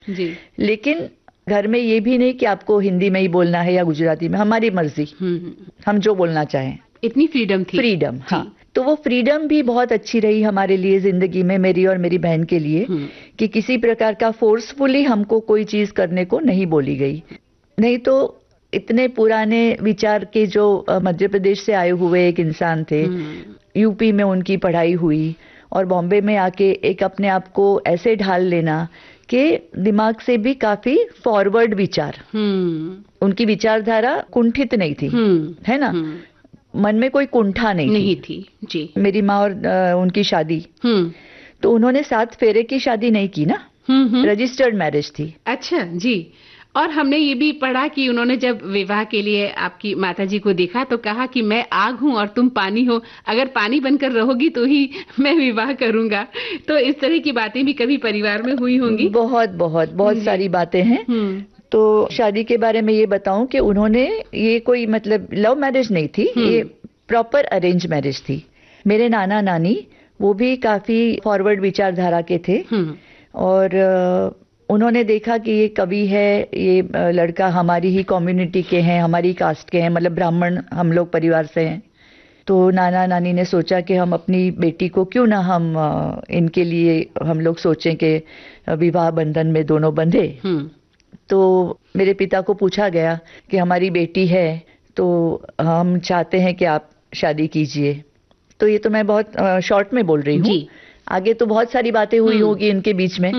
जी। लेकिन घर में ये भी नहीं कि आपको हिंदी में ही बोलना है या गुजराती में, हमारी मर्जी, हम जो बोलना चाहें। इतनी फ्रीडम थी। फ्रीडम, हाँ। तो वो फ्रीडम भी बहुत अच्छी रही हमारे लिए जिंदगी में, मेरी और मेरी बहन के लिए, कि किसी प्रकार का फोर्सफुली हमको कोई चीज करने को नहीं बोली गई। नहीं तो इतने पुराने विचार के जो मध्य प्रदेश से आए हुए एक इंसान थे, यूपी में उनकी पढ़ाई हुई और बॉम्बे में आके एक अपने आप को ऐसे ढाल लेना कि दिमाग से भी काफी फॉरवर्ड विचार, उनकी विचारधारा कुंठित नहीं थी, है ना, मन में कोई कुंठा नहीं थी। जी। मेरी माँ और उनकी शादी, तो उन्होंने 7 फेरे की शादी नहीं की ना, रजिस्टर्ड मैरिज थी। अच्छा जी। और हमने ये भी पढ़ा कि उन्होंने जब विवाह के लिए आपकी माताजी को देखा तो कहा कि मैं आग हूं और तुम पानी हो, अगर पानी बनकर रहोगी तो ही मैं विवाह करूंगा। तो इस तरह की बातें भी कभी परिवार में हुई होंगी? बहुत बहुत बहुत सारी बातें हैं। तो शादी के बारे में ये बताऊं कि उन्होंने, ये कोई मतलब लव मैरिज नहीं थी, ये प्रॉपर अरेंज मैरिज थी। मेरे नाना नानी वो भी काफी फॉरवर्ड विचारधारा के थे और उन्होंने देखा कि ये कवि है, ये लड़का हमारी ही कम्युनिटी के हैं, हमारी कास्ट के हैं, मतलब ब्राह्मण हम लोग परिवार से हैं। तो नाना नानी ने सोचा कि हम अपनी बेटी को क्यों ना हम इनके लिए हम लोग सोचें कि विवाह बंधन में दोनों बंधे। तो मेरे पिता को पूछा गया कि हमारी बेटी है तो हम चाहते हैं कि आप शादी कीजिए। तो ये तो मैं बहुत शॉर्ट में बोल रही हूँ, आगे तो बहुत सारी बातें हुई होगी इनके बीच में।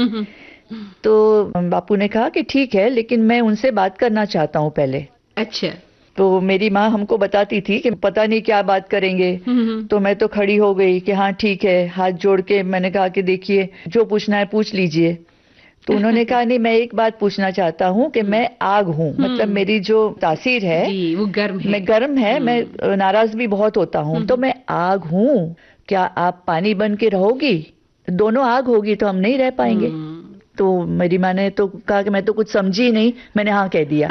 तो बापू ने कहा कि ठीक है, लेकिन मैं उनसे बात करना चाहता हूँ पहले। अच्छा। तो मेरी माँ हमको बताती थी कि पता नहीं क्या बात करेंगे। तो मैं तो खड़ी हो गई कि हाँ ठीक है, हाथ जोड़ के मैंने कहा कि देखिए जो पूछना है पूछ लीजिए। तो उन्होंने कहा नहीं, मैं एक बात पूछना चाहता हूँ कि मैं आग हूँ, मतलब मेरी जो तासीर है जी, वो गर्म है। मैं गर्म है, मैं नाराज भी बहुत होता हूँ, तो मैं आग हूँ, क्या आप पानी बन के रहोगी? दोनों आग होगी तो हम नहीं रह पाएंगे। तो मेरी माँ ने तो कहा कि मैं तो कुछ समझी नहीं, मैंने हाँ कह दिया।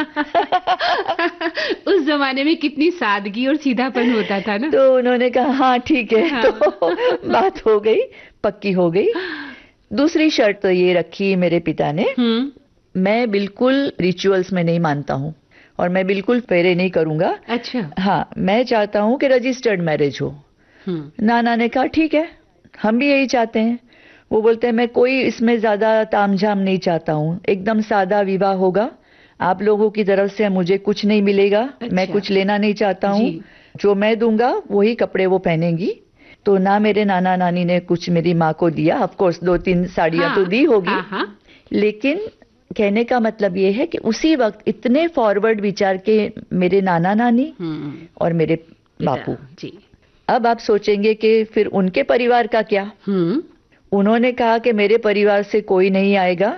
उस जमाने में कितनी सादगी और सीधापन होता था ना। तो उन्होंने कहा हाँ ठीक है। हाँ। तो बात हो गई, पक्की हो गई। दूसरी शर्त तो ये रखी मेरे पिता ने, मैं बिल्कुल रिचुअल्स में नहीं मानता हूँ और मैं बिल्कुल फेरे नहीं करूंगा। अच्छा। हाँ, मैं चाहता हूँ कि रजिस्टर्ड मैरिज हो। नाना ने कहा ठीक है, हम भी यही चाहते हैं। वो बोलते हैं मैं कोई इसमें ज्यादा तामझाम नहीं चाहता हूँ, एकदम सादा विवाह होगा, आप लोगों की तरफ से मुझे कुछ नहीं मिलेगा। अच्छा। मैं कुछ लेना नहीं चाहता हूँ, जो मैं दूंगा वही कपड़े वो पहनेंगी। तो ना मेरे नाना नानी ने कुछ मेरी माँ को दिया, ऑफ कोर्स 2-3 साड़ियां तो दी होगी। लेकिन कहने का मतलब ये है कि उसी वक्त इतने फॉरवर्ड विचार के मेरे नाना नानी और मेरे बापू। अब आप सोचेंगे कि फिर उनके परिवार का क्या? उन्होंने कहा कि मेरे परिवार से कोई नहीं आएगा,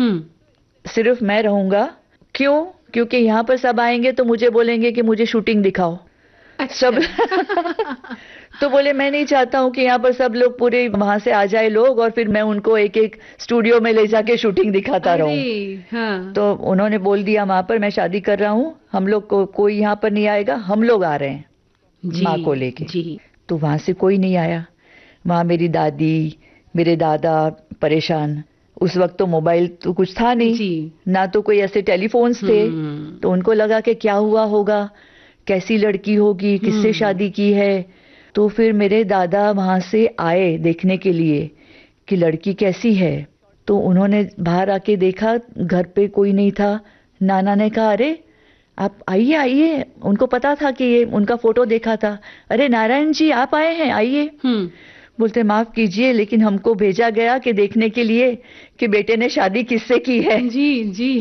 सिर्फ मैं रहूंगा। क्यों? क्योंकि यहाँ पर सब आएंगे तो मुझे बोलेंगे कि मुझे शूटिंग दिखाओ। अच्छा। सब तो बोले मैं नहीं चाहता हूँ कि यहाँ पर सब लोग पूरे वहां से आ जाए लोग और फिर मैं उनको एक एक स्टूडियो में ले जाके शूटिंग दिखाता रहूं। हाँ। तो उन्होंने बोल दिया वहां पर मैं शादी कर रहा हूँ, हम लोग को कोई यहाँ पर नहीं आएगा, हम लोग आ रहे हैं माँ को लेके। तो वहां से कोई नहीं आया। वहां मेरी दादी, मेरे दादा परेशान। उस वक्त तो मोबाइल तो कुछ था नहीं, ना तो कोई ऐसे टेलीफोन्स थे। तो उनको लगा कि क्या हुआ होगा, कैसी लड़की होगी, किससे शादी की है। तो फिर मेरे दादा वहां से आए देखने के लिए कि लड़की कैसी है। तो उन्होंने बाहर आके देखा, घर पे कोई नहीं था। नाना ने कहा अरे आप आइए आइए, उनको पता था कि ये उनका फोटो देखा था। अरे नारायण जी आप आए हैं, आइए। बोलते माफ कीजिए लेकिन हमको भेजा गया कि देखने के लिए कि बेटे ने शादी किससे की है। जी।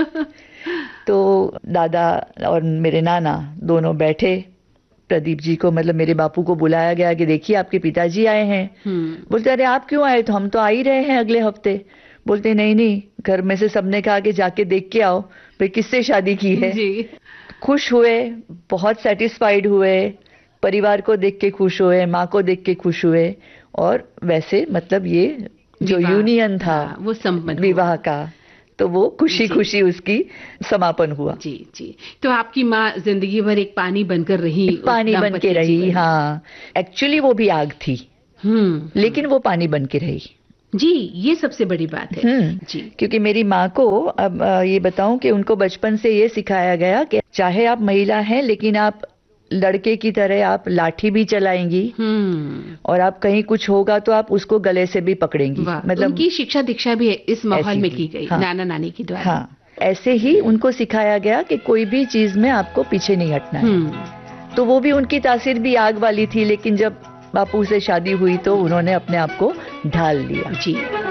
तो दादा और मेरे नाना दोनों बैठे, प्रदीप जी को मतलब मेरे बापू को बुलाया गया कि देखिए आपके पिताजी आए हैं। बोलते अरे आप क्यों आए? तो हम तो आ ही रहे हैं अगले हफ्ते। बोलते नहीं नहीं, घर में से सबने कहा कि जाके देख के आओ भाई किससे शादी की है। खुश हुए, बहुत सेटिस्फाइड हुए, परिवार को देख के खुश हुए, माँ को देख के खुश हुए और वैसे मतलब ये जो यूनियन था वो संपन्न विवाह का, तो वो खुशी खुशी उसकी समापन हुआ। जी। तो आपकी माँ जिंदगी भर एक पानी बनकर रही, पानी बन के रही। हाँ, एक्चुअली वो भी आग थी, लेकिन वो पानी बन के रही। जी, ये सबसे बड़ी बात है। जी। क्योंकि मेरी माँ को अब ये बताऊं कि उनको बचपन से ये सिखाया गया कि चाहे आप महिला हैं लेकिन आप लड़के की तरह आप लाठी भी चलाएंगी और आप कहीं कुछ होगा तो आप उसको गले से भी पकड़ेंगी। मतलब उनकी शिक्षा दीक्षा भी इस माहौल में की गई। हाँ, नाना नानी के द्वारा। हाँ, ऐसे ही उनको सिखाया गया कि कोई भी चीज में आपको पीछे नहीं हटना है। तो वो भी उनकी तासीर भी आग वाली थी, लेकिन जब बापू से शादी हुई तो उन्होंने अपने आप को ढाल लिया। जी।